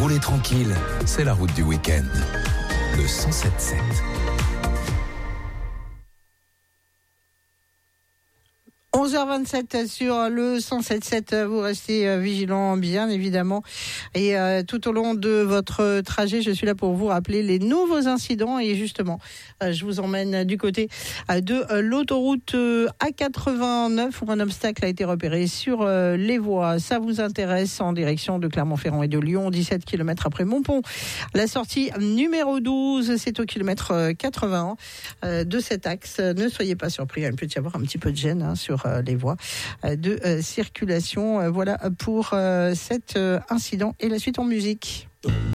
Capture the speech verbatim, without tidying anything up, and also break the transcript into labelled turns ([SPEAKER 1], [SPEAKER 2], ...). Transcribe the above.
[SPEAKER 1] rouler tranquille, c'est la route du week-end. Le cent sept sept.
[SPEAKER 2] onze heures vingt-sept sur le cent sept sept, vous restez vigilants bien évidemment et euh, tout au long de votre trajet je suis là pour vous rappeler les nouveaux incidents et justement euh, je vous emmène du côté euh, de euh, l'autoroute euh, A quatre-vingt-neuf où un obstacle a été repéré sur euh, les voies. Ça vous intéresse, en direction de Clermont-Ferrand et de Lyon, dix-sept kilomètres après Montpont. La sortie numéro douze, c'est au kilomètre euh, quatre-vingts euh, de cet axe. Ne soyez pas surpris, il peut y avoir un petit peu de gêne hein, sur les voies de euh, circulation. Voilà pour euh, cet euh, incident et la suite en musique.